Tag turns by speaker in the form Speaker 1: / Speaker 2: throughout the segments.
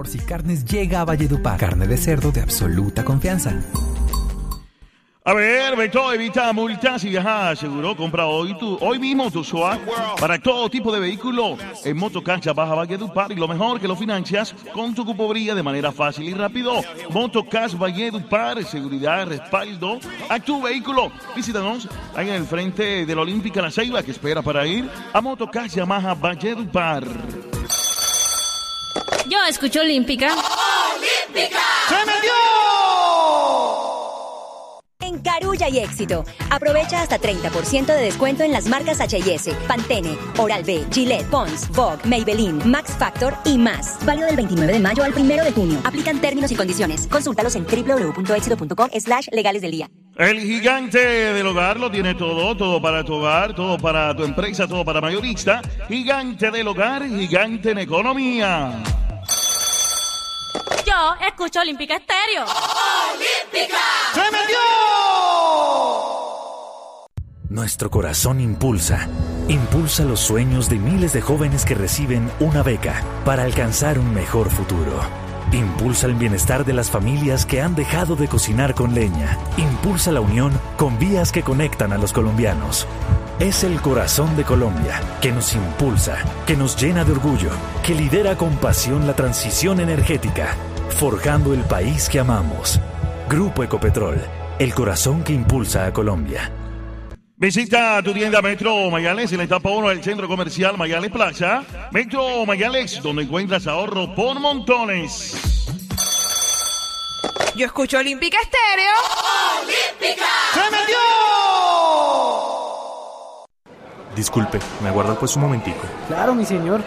Speaker 1: Porci Carnes llega a Valledupar. Carne de cerdo de absoluta confianza.
Speaker 2: A ver, Beto, evita multas. Si viajas seguro, compra hoy mismo tu SWAT para todo tipo de vehículo en Motocash Yamaha Valledupar, y lo mejor, que lo financias con tu cupobría de manera fácil y rápido. Motocash Valledupar, seguridad, respaldo a tu vehículo. Visítanos ahí en el frente de la Olímpica La Ceiba, que espera para ir a Motocash Yamaha Valledupar.
Speaker 3: Yo escucho Olímpica.
Speaker 4: ¡Olímpica!
Speaker 2: ¡Se me dio!
Speaker 5: En Carulla y Éxito, aprovecha hasta 30% de descuento en las marcas H&S, Pantene, Oral-B, Gillette, Pond's, Vogue, Maybelline, Max Factor y más. Válido del 29 de mayo al 1 de junio. Aplican términos y condiciones. Consúltalos en www.exito.com/legales del día.
Speaker 2: El gigante del hogar lo tiene todo, todo para tu hogar, todo para tu empresa, todo para mayorista. Gigante del hogar, gigante en economía.
Speaker 3: Yo escucho Olímpica Estéreo.
Speaker 4: ¡Olímpica!
Speaker 2: ¡Se me dio!
Speaker 6: Nuestro corazón impulsa los sueños de miles de jóvenes que reciben una beca para alcanzar un mejor futuro. Impulsa el bienestar de las familias que han dejado de cocinar con leña. Impulsa la unión con vías que conectan a los colombianos. Es el corazón de Colombia que nos impulsa, que nos llena de orgullo, que lidera con pasión la transición energética, forjando el país que amamos. Grupo Ecopetrol, el corazón que impulsa a Colombia.
Speaker 2: Visita tu tienda Metro Mayales en la etapa 1 del Centro Comercial Mayales Plaza. Metro Mayales, donde encuentras ahorro por montones.
Speaker 7: Yo escucho Olímpica Estéreo.
Speaker 4: ¡Olímpica!
Speaker 2: ¡Se me dio!
Speaker 8: Disculpe, ¿me aguarda pues un momentico?
Speaker 9: Claro, mi señor.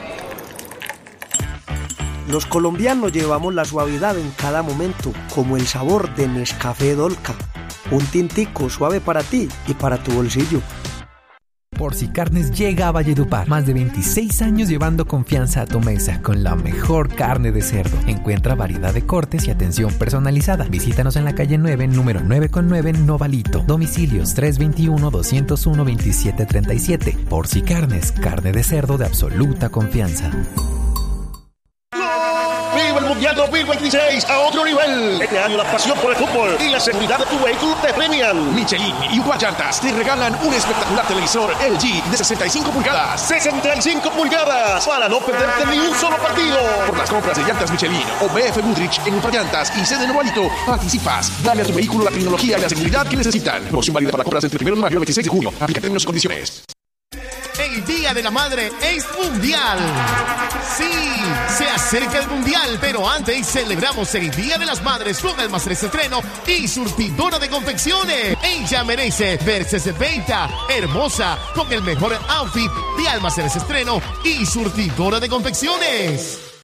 Speaker 9: Los colombianos llevamos la suavidad en cada momento, como el sabor de Nescafé Dolca. Un tintico suave para ti y para tu bolsillo.
Speaker 1: Porci Carnes llega a Valledupar. Más de 26 años llevando confianza a tu mesa con la mejor carne de cerdo. Encuentra variedad de cortes y atención personalizada. Visítanos en la calle 9, número 9/9, Novalito. Domicilios 321-201-2737. Porci Carnes, carne de cerdo de absoluta confianza.
Speaker 10: ¡Viva el Mundial 2026 a otro nivel! Este año la pasión por el fútbol y la seguridad de tu vehículo te premian.
Speaker 11: Michelin y UPA Llantas te regalan un espectacular televisor LG de 65 pulgadas.
Speaker 10: 65 pulgadas para no perderte ni un solo partido.
Speaker 11: Por las compras de llantas Michelin o BF Goodrich en UPA Llantas y sede Novalito, participas. Dale a tu vehículo la tecnología y la seguridad que necesitan. Promoción válida para compras entre el 1 de mayo y el 26 de junio. Aplica términos y condiciones.
Speaker 12: El Día de la Madre es mundial. Sí, se acerca el mundial, pero antes celebramos el Día de las Madres con Almacenes Estreno y surtidora de confecciones. Ella merece verse 70, hermosa, con el mejor outfit de Almacenes Estreno y surtidora de confecciones.